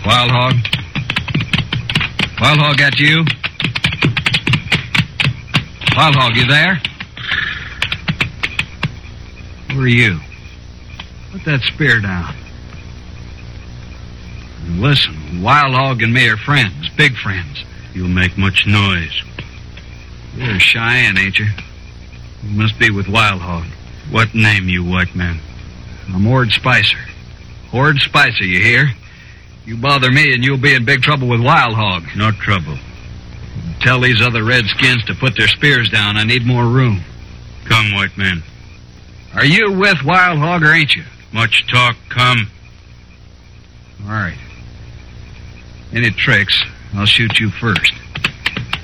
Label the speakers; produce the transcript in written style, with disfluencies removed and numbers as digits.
Speaker 1: Wild Hog? Wild Hog, that you? Wild Hog, you there? Who are you? Put that spear down. And listen, Wild Hog and me are friends, big friends.
Speaker 2: You make much noise.
Speaker 1: You're Cheyenne, ain't you? You must be with Wild Hog.
Speaker 2: What name, you white man?
Speaker 1: I'm Ord Spicer. Ord Spicer, you hear? You bother me and you'll be in big trouble with Wild Hog.
Speaker 2: No trouble.
Speaker 1: Tell these other redskins to put their spears down. I need more room.
Speaker 2: Come, white man.
Speaker 1: Are you with Wild Hog or ain't you?
Speaker 2: Much talk, come.
Speaker 1: All right. Any tricks, I'll shoot you first.